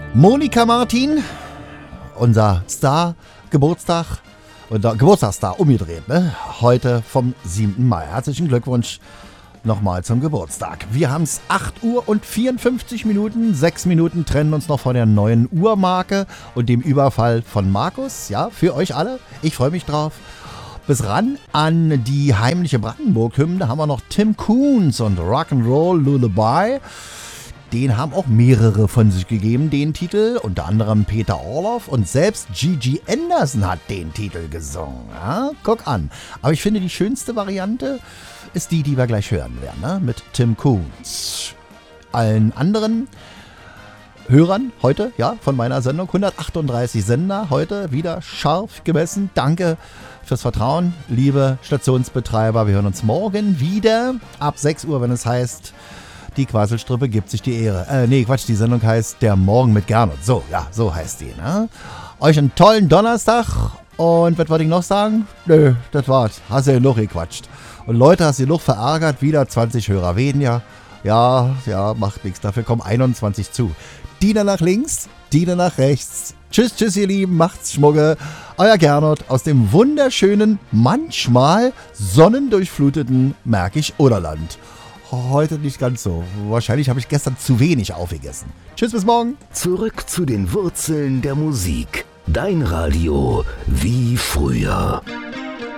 Monika Martin, unser Star, Geburtstagsstar, umgedreht, ne? Heute vom 7. Mai. Herzlichen Glückwunsch nochmal zum Geburtstag. Wir haben es 8 Uhr und 54 Minuten. 6 Minuten trennen uns noch von der neuen Uhrmarke und dem Überfall von Markus. Ja, für euch alle. Ich freue mich drauf. Bis ran an die heimliche Brandenburg-Hymne haben wir noch Tim Koons und Rock'n'Roll Lullaby. Den haben auch mehrere von sich gegeben, den Titel. Unter anderem Peter Orloff und selbst Gigi Anderson hat den Titel gesungen. Ja, guck an. Aber ich finde, die schönste Variante ist die wir gleich hören werden, ne? Mit Tim Koons. Allen anderen Hörern heute, ja, von meiner Sendung, 138 Sender, heute wieder scharf gemessen. Danke fürs Vertrauen, liebe Stationsbetreiber. Wir hören uns morgen wieder ab 6 Uhr, wenn es heißt, die Quasselstrippe gibt sich die Ehre. Die Sendung heißt Der Morgen mit Gernot. So, ja, so heißt die, ne? Euch einen tollen Donnerstag und was wollte ich noch sagen? Nö, das war's. Hast du ja genug gequatscht. Und Leute, hast du genug verärgert? Wieder 20 Hörer weniger. Ja, macht nichts. Dafür kommen 21 zu. Diener nach links, Diener nach rechts. Tschüss, ihr Lieben, macht's Schmucke. Euer Gernot aus dem wunderschönen, manchmal sonnendurchfluteten Märkisch-Oderland. Heute nicht ganz so. Wahrscheinlich habe ich gestern zu wenig aufgegessen. Tschüss, bis morgen. Zurück zu den Wurzeln der Musik. Dein Radio wie früher.